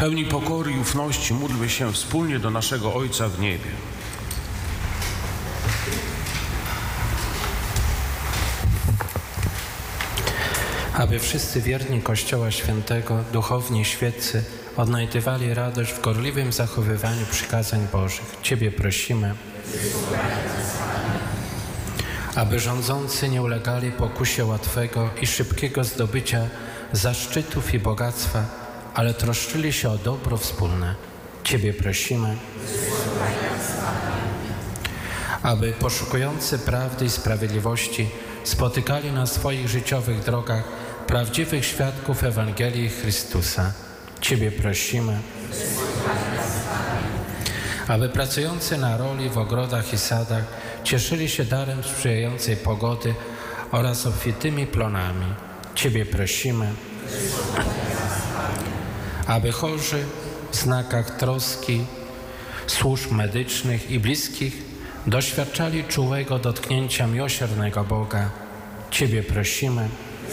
pełni pokory i ufności módlmy się wspólnie do naszego Ojca w niebie. Aby wszyscy wierni Kościoła Świętego, duchowni świeccy, odnajdywali radość w gorliwym zachowywaniu przykazań Bożych. Ciebie prosimy. Aby rządzący nie ulegali pokusie łatwego i szybkiego zdobycia zaszczytów i bogactwa, ale troszczyli się o dobro wspólne. Ciebie prosimy. Aby poszukujący prawdy i sprawiedliwości spotykali na swoich życiowych drogach prawdziwych świadków Ewangelii Chrystusa. Ciebie prosimy. Aby pracujący na roli w ogrodach i sadach cieszyli się darem sprzyjającej pogody oraz obfitymi plonami. Ciebie prosimy. Aby chorzy w znakach troski, służb medycznych i bliskich doświadczali czułego dotknięcia miłosiernego Boga. Ciebie prosimy.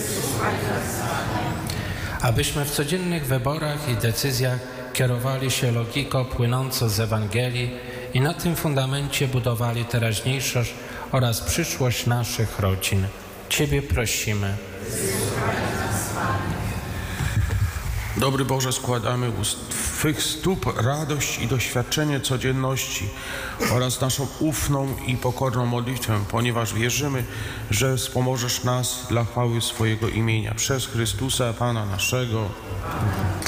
Abyśmy w codziennych wyborach i decyzjach kierowali się logiką płynącą z Ewangelii i na tym fundamencie budowali teraźniejszość oraz przyszłość naszych rodzin. Ciebie prosimy. Dobry Boże, składamy u Twych stóp radość i doświadczenie codzienności oraz naszą ufną i pokorną modlitwę, ponieważ wierzymy, że wspomożesz nas dla chwały swojego imienia. Przez Chrystusa, Pana naszego.